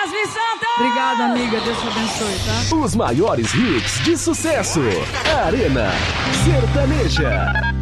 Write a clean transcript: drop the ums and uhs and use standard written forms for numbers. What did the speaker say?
Yasmin Santos! Obrigada, amiga. Deus te abençoe, tá? Os maiores hits de sucesso. Arena Sertaneja.